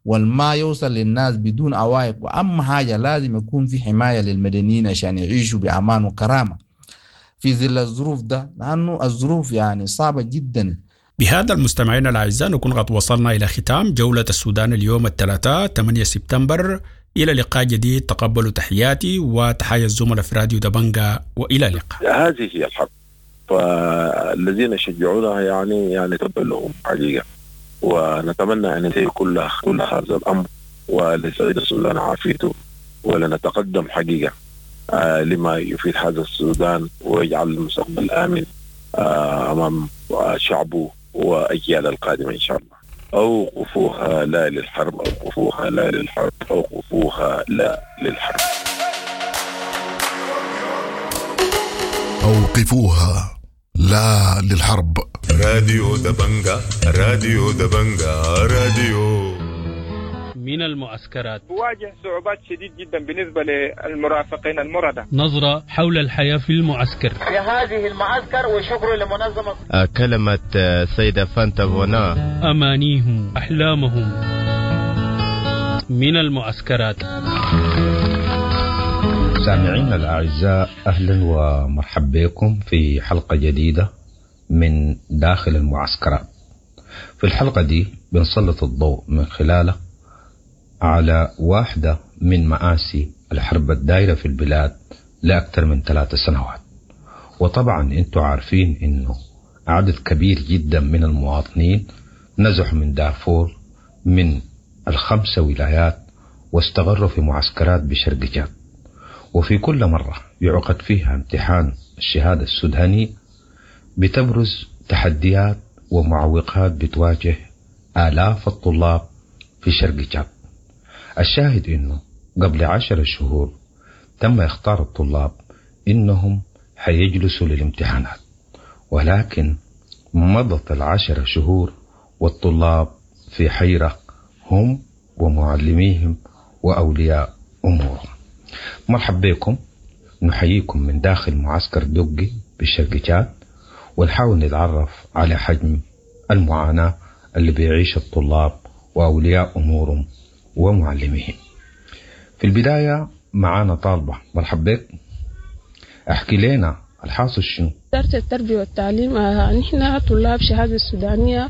والماء يوصل للناس بدون عوائق. وأهم حاجة لازم يكون في حماية للمدنيين عشان يعيشوا بأمان وكرامة في ظل الظروف ده، لأنه الظروف يعني صعبة جدا. بهذا المستمعين الأعزاء نكون قد وصلنا إلى ختام جولة السودان اليوم الثلاثاء 8 سبتمبر. إلى لقاء جديد، تقبلوا تحياتي وتحية الزملاء في راديو دبنجة، وإلى اللقاء. هذه هي الحرب، فالذين يشجعونها يعني تبلهم حقيقة، ونتمنى أن ينتهي كل هذا الأمر ولسعيد السودان عافيته، ولنتقدم حقيقة لما يفيد هذا السودان ويجعل المستقبل آمن أمام شعبه وأجيال القادمة إن شاء الله. أوقفوها لا للحرب، أوقفوها لا للحرب، أوقفوها لا للحرب. أوقفوها لا للحرب. راديو دبنجة، راديو دبنجة، راديو. من المعسكرات تواجه صعوبات شديد جدا بالنسبة للمرافقين المردة. نظرة حول الحياة في المعسكر. في هذه المعسكر وشكر لمنظمة كلمة سيدة فانتافونا. أمانيهم، أحلامهم. من المعسكرات. سامعينا الأعزاء، أهلا ومرحبا بكم في حلقة جديدة من داخل المعسكرات. في الحلقة دي بنسلط الضوء من خلاله على واحدة من مآسي الحرب الدائرة في البلاد لأكثر من 3 سنوات. وطبعا انتوا عارفين انه عدد كبير جدا من المواطنين نزحوا من دارفور من 5 ولايات واستقروا في معسكرات بشرق جاد. وفي كل مرة يعقد فيها امتحان الشهادة السوداني بتبرز تحديات ومعوقات بتواجه آلاف الطلاب في شرق جاد. الشاهد انه قبل 10 شهور تم اختار الطلاب انهم حيجلسوا للامتحانات، ولكن مضت 10 شهور والطلاب في حيرة هم ومعلميهم وأولياء أمورهم. مرحبا بكم، نحييكم من داخل معسكر دقي بالشرق جاد، ونحاول نتعرف على حجم المعاناة اللي بيعيش الطلاب وأولياء أمورهم ومعلميهم. في البداية معانا طالبة. مرحبا بك، احكي لنا الحاصل شنو؟ إدارة التربية والتعليم نحن طلاب شهادة السودانية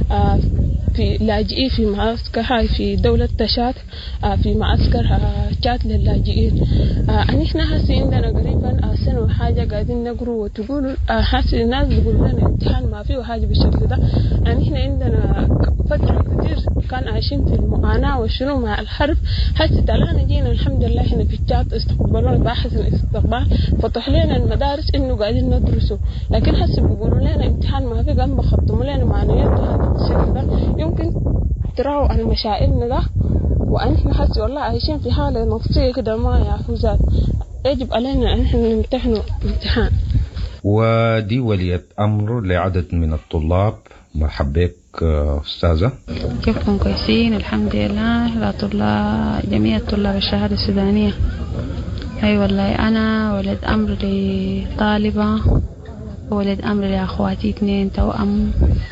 في لاجئين في معسكر هاي في دولة تشاد، في معسكر تشاد للاجئين. نحن هسي عندنا قريبا سنة وحاجة قاعدين نقروا، وتقول هسي الناس بيقولوا لنا امتحان ما فيه وحاجة بالشكل ده. نحن عندنا فترة كتير كان عايشين في المعاناة وشنو مع الحرب. هسي تلانا جينا الحمد لله هنا في تشاد، استقبلونا بأحسن استقبال، فتح لنا المدارس إنه قاعدين ندرسوا. لكن هسه بيقولوا لنا امتحان ما في، قام بخطموا لنا معنويات هذا الشيء ده. يمكن تراوا عن مشاعرنا ده، وأنحن هسه والله عايشين في حالة نفسية كده ما يعرفوا ذات. يجب علينا أن احنا نمتحنوا امتحان. ودي ولية أمر لعدد من الطلاب. مرحبا بك أستاذة. كيفكم؟ كويسين الحمد لله. لا طلاب، جميع طلاب الشهادة السودانية. أي والله أنا ولد أمر لطالبة، ولد أمر لأخواتي 2 توأم.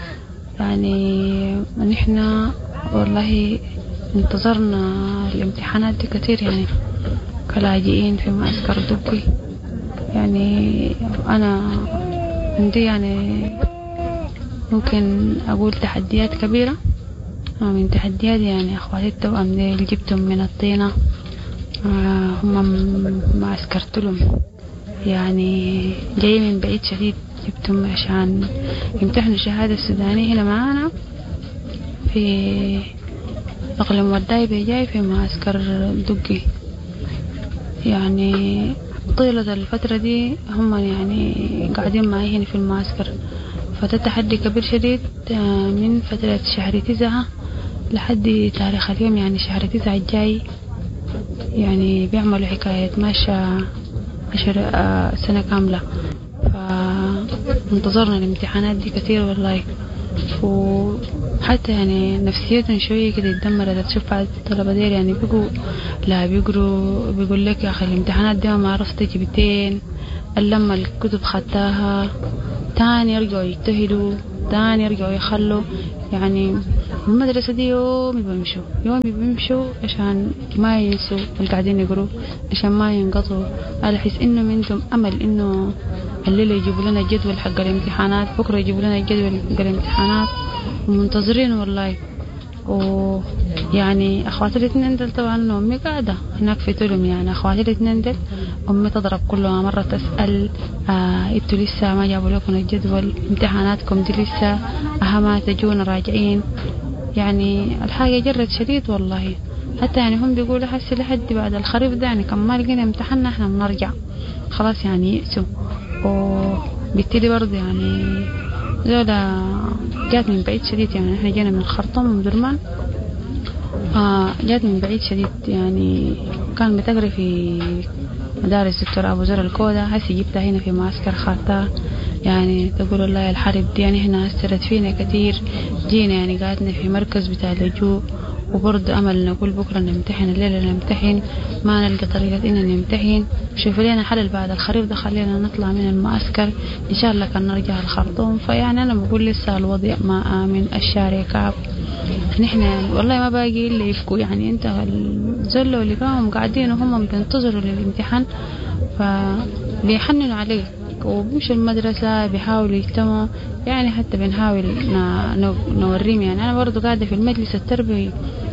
يعني نحن والله انتظرنا الامتحانات دي كتير، يعني كلاجئين في معسكر دقي. يعني أنا عندي يعني ممكن أقول تحديات كبيرة. من تحديات يعني أخواتي التوأم اللي جبتهم من الطينة، هم ما أسكرت لهم، يعني جاي من بعيد شديد، جبتهم عشان يمتحنوا الشهادة السودانية هنا معانا في أقليم وداي جاي في معسكر دقي. يعني طيلة الفترة دي هم يعني قاعدين معي هنا في المعسكر، فده تحدي كبير شديد من فترة شهر 9 لحد تاريخ اليوم، يعني شهر 9 الجاي. يعني بيعملوا حكاية ماشى 10 سنة كاملة. فانتظرنا الامتحانات دي كثير والله، وحتى يعني نفسيتهم شوية كده اتدمرت. تشوف بعض الطلبة دير يعني بيقوا لا بيقروا، بيقول لك يا أخي الامتحانات دي ما عرفت جبتين، لما الكتب خدتها تاني يرجعوا يجتهدوا، تاني يرجعوا يخلوا. يعني المدرسة دي يومي بيمشوا عشان ما ينسوا اللي قاعدين يقروا، عشان ما ينقطعوا، على حيث إنه عندهم أمل إنه الليلة يجيبوا لنا الجدول حق الامتحانات، بكرة يجيبوا لنا الجدول حق الامتحانات، ومنتظرين والله. ويعني أخواتي الاثنين دل طبعا أمي قاعدة هناك في تلم، يعني أخواتي الاثنين دل أمي تضرب كلها مرة تسأل إنتوا لسه ما جابوا لكم الجدول، امتحاناتكم دي لسه أهما تجون راجعين. يعني الحاجة جرت شديد والله. حتى يعني هم بيقولوا حسي لحد بعد الخريف ده يعني كم ما لقينا امتحاننا احنا بنرجع خلاص، يعني يأسوا. وبالتالي برضه يعني زولا جات من بعيد شديد، يعني احنا جينا من الخرطوم من درمان، جات من بعيد شديد، يعني كان بتقري في مدارس دكتور أبو زر الكودة، هسي جبتها هنا في معسكر خارطة. يعني تقول الله الحرب دي يعني هنا أثرت فينا كتير، جينا يعني قاعدنا في مركز بتاع اللجوء، وبرضه أمل نقول بكرة نمتحن، الليلة نمتحن، ما نلقى طريقة إننا نمتحن. شوف لنا حل بعد الخريف ده، خلينا نطلع من المعسكر إن شاء الله كان نرجع الخرطوم. فيعني أنا بقول لسه الوضع ما آمن، الشارع كعب، نحن يعني والله ما باقي إلا يفكوا. يعني أنت الزلة اللي كانوا قاعدين وهم بينتظروا للامتحان فبيحننوا عليه، وبمشي المدرسة بيحاولوا يجتمعوا، يعني حتى بنحاول نوريهم. يعني أنا برضو قاعدة في المجلس التربوي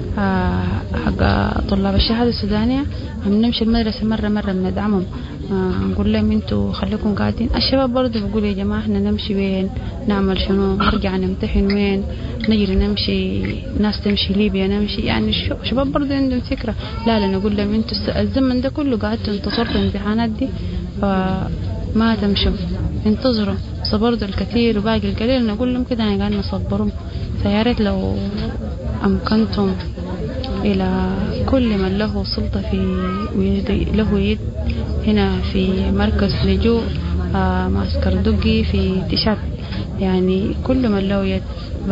حق طلاب الشهادة السودانية، بنمشي المدرسة مرة بندعمهم، نقول لهم انتوا خليكم قاعدين. الشباب برضو بيقولوا يا جماعة احنا نمشي وين، نعمل شنو، نرجع نمتحن وين، نجري نمشي، ناس تمشي ليبيا نمشي. يعني الشباب برضو عندهم فكرة. لا نقول لهم انتوا الزمن ده كله قاعدتوا انتصرتوا الامتحانات دي، ما تمشوا، انتظروا، صبروا الكثير وباقي القليل. نقول لهم كده يعني قاعد نصبرهم. فيا ريت لو أمكنتم إلى كل من له سلطة له يد هنا في مركز لجوء معسكر دقي في تشات، يعني كل من له يد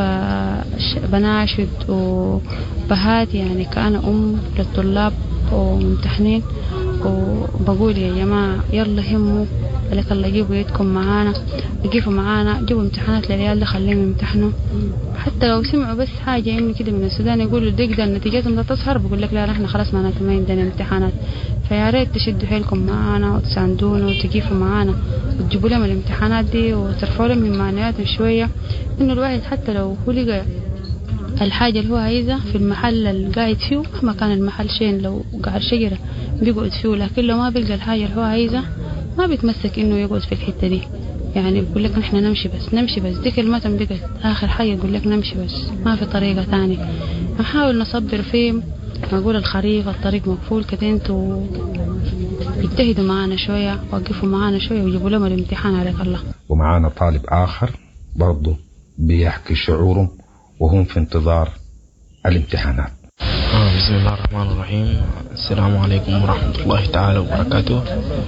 بناشد وبهات، يعني كأنا للطلاب وممتحنين، وبقول يا جماعة يلا هموا لك الله، جيبوا يدكم معانا، وقفوا معانا، جيبوا امتحانات للعيال ده خليهم يمتحنوا. حتى لو سمعوا بس حاجة يمكن كده من السودان يقولوا دقيقة نتيجتهم لا تظهر، بقول لك لا نحن خلاص ما عندنا امتحانات. فيا ريت تشدوا حيلكم معانا وتساندونا وتقفوا معانا وتجيبوا لهم الامتحانات دي وترفعوا لهم من معنوياتهم شوية. إنه الواحد حتى لو هو لقى الحاجة اللي هو عايزها في المحل اللي قاعد فيه، مهما كان المحل شين، لو قاعد شجرة بيقعد فيه، لكن لو ما بيلقى الحاجة اللي هو عايزها ما بيتمسك إنه يقعد في الحتة دي. يعني بيقول لك نحن نمشي بس دي كلمتهم بقت آخر حاجة، يقول لك نمشي بس، ما في طريقة تانية. نحاول نصبر فيه، نقول الخريف الطريق مقفول كده، انتوا اجتهدوا معانا شوية، وقفوا معانا شوية وجيبوا لهم الامتحان عليك الله. ومعانا طالب آخر برضو بيحكي شعورهم وهم في انتظار الامتحانات. بسم الله الرحمن الرحيم. السلام عليكم ورحمة الله تعالى وبركاته.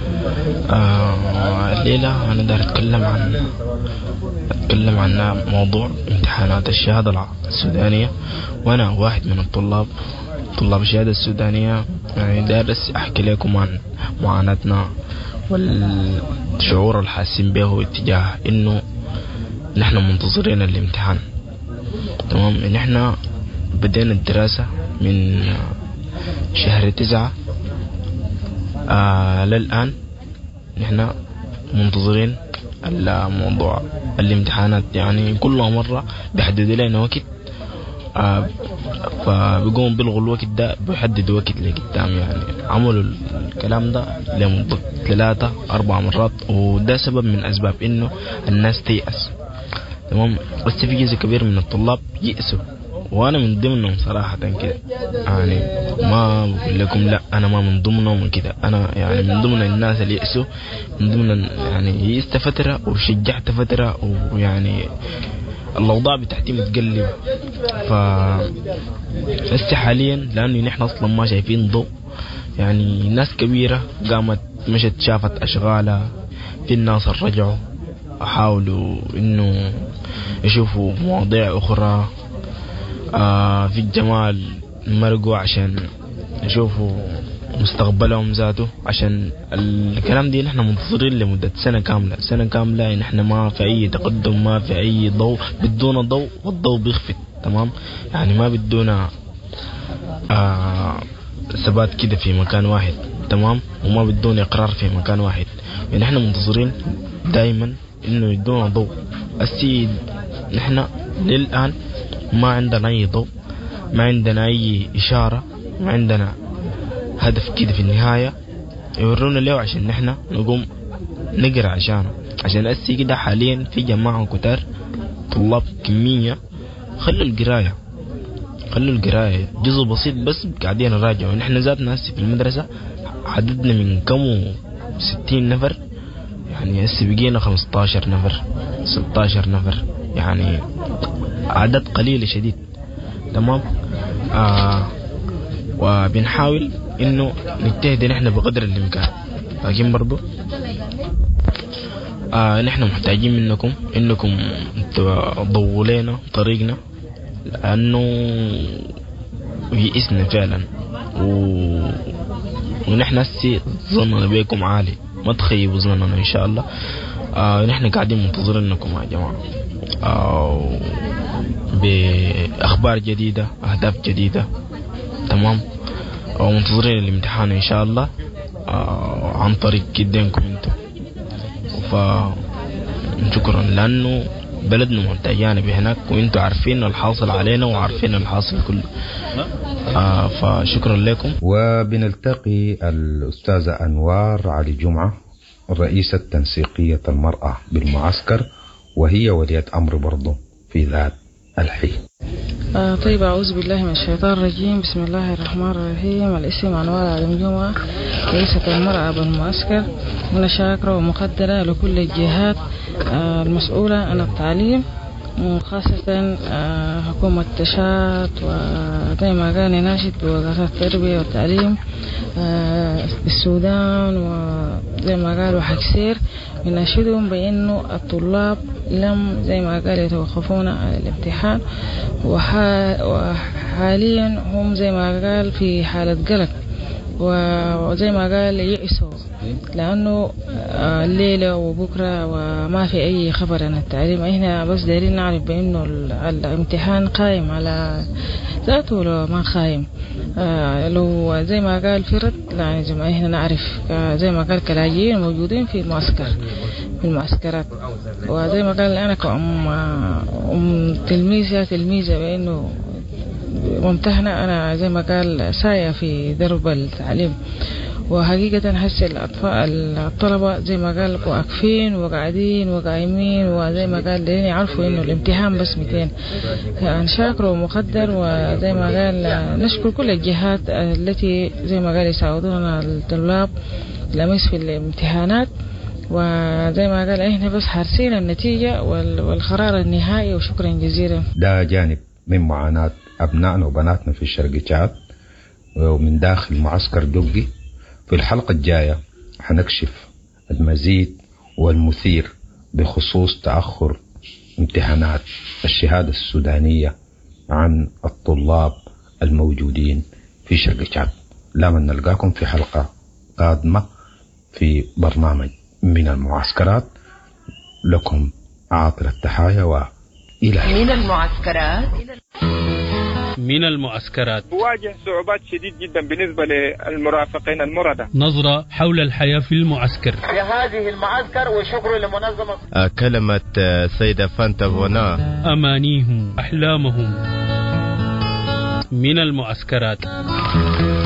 الليلة أنا داير أتكلم عن موضوع امتحانات الشهادة السودانية، وأنا واحد من طلاب الشهادة السودانية. يعني دارس أحكي لكم عن معاناتنا والشعور الحاسين به اتجاه إنه نحن منتظرين الامتحان. تمام، نحن بدينا الدراسة من شهر 9 للآن، نحن منتظرين الموضوع الامتحانات. يعني كل مرة بيحدد لنا وقت، فبيقوم بيلغوا الوقت ده، بيحددوا وقت لقدام. يعني عملوا الكلام ده لمدة 3-4 مرات، وده سبب من أسباب إنه الناس تيأس. تمام، بس في جزء كبير من الطلاب يأسوا، وانا من ضمنهم صراحة كده. يعني ما بقول لكم لا انا ما من ضمنهم كده، انا يعني من ضمن الناس اللي يأسوا، من ضمن يعني يأست فترة وشجعت فترة، ويعني الاوضاع بتاعتي متقلبة. هسه حاليا لانه نحن اصلا ما شايفين ضوء، يعني ناس كبيرة قامت مشت شافت اشغالها، في الناس رجعوا حاولوا انه يشوفوا مواضيع اخرى، في الجمال مرقوا عشان يشوفوا مستقبلهم ذاته. عشان الكلام دي نحن منتظرين لمدة سنة كاملة، نحن ما في أي تقدم، ما في أي ضوء، بدون ضوء، والضوء بيخفت تمام. يعني ما بدونا ثبات كده في مكان واحد، تمام، وما بدونا إقرار في مكان واحد. يعني احنا منتظرين دائما انه يدونا ضوء. السيد نحن للآن ما عندنا اي ضوء، ما عندنا اي اشارة، ما عندنا هدف كده في النهاية يورونا له عشان نحن نقوم نقرأ عشان السي كده حاليا في جماعة كتار طلاب كمية خلوا القراية جزء بسيط بس قاعدين نراجع. ونحن ذاتنا هسه في المدرسة عددنا من كم 60 نفر، يعني هسه بقينا 15 نفر 16 نفر، يعني عدد قليل شديد، تمام. وبنحاول انه نجتهد نحن بقدر الامكان، لكن برضو نحن محتاجين منكم انكم تضووا لنا طريقنا، لانه يئسنا فعلا ونحن هسه ظننا بيكم عالي، ما تخيبوا ظننا ان شاء الله. نحن قاعدين منتظرينكم يا جماعه باخبار جديده، اهداف جديده، تمام. ومنتظرين الامتحان ان شاء الله عن طريق كدينكم انتم. شكرا، لانه بلدنا محتاجانا بهناك، وانتم عارفين الحاصل علينا وعارفين الحاصل كله. فشكرا لكم. وبنلتقي الأستاذة أنوار علي جمعة رئيسة تنسيقية المرأة بالمعسكر، وهي ولية أمر برضو في ذات الحين. طيب، أعوذ بالله من الشيطان الرجيم. بسم الله الرحمن الرحيم. الاسم أنوار علي جمعة رئيسة المرأة بالمعسكر. أنا شاكرة ومقدرة لكل الجهات المسؤولة عن التعليم، وخاصة حكومة تشاد، وزي ما قال ناشد بوزارة التربية والتعليم بالسودان، وزي ما قالوا حكسير بناشدهم بأنه الطلاب لم زي ما قال يتوقفون عن الامتحان، وحاليا هم زي ما قال في حالة قلق، وزي ما قال يئسوا لأنه الليلة وبكرة وما في أي خبر عن التعليم. إحنا بس دايرين نعرف بأنه الامتحان قائم على ذاته ولا ما قائم. لو زي ما قال فرد، يعني زي ما إحنا نعرف زي ما قال كلاجئين موجودين في المعسكر، في المعسكرات. وزي ما قال أنا كأم تلميذة بأنه ممتحنة، أنا زي ما قال ساية في درب التعليم. وحقيقة هسه الطلبة زي ما قال واقفين وقاعدين وقايمين، وزي ما قال لين يعرفوا إنه الامتحان بس 200. يعني شاكر ومقدر، وزي ما قال نشكر كل الجهات التي زي ما قال يساعدونا الطلاب لمس في الامتحانات. وزي ما قال إحنا بس حارسين النتيجة والقرار النهائي، وشكرا جزيلا. ده جانب من معاناة أبنائنا وبناتنا في الشرق تشاد ومن داخل معسكر دقي. في الحلقة الجاية حنكشف المزيد والمثير بخصوص تأخر امتحانات الشهادة السودانية عن الطلاب الموجودين في شرق تشاد. لا من نلقاكم في حلقة قادمة في برنامج من المعسكرات. لكم عاطر التحايا وإلى من المعسكرات. من المعسكرات واجه صعوبات شديد جدا بالنسبة للمرافقين المردة. نظرة حول الحياة في المعسكر. في هذه المعسكر، وشكر لمنظمة كلمة سيدة فانتا فونا. أمانيهم أحلامهم. من المعسكرات.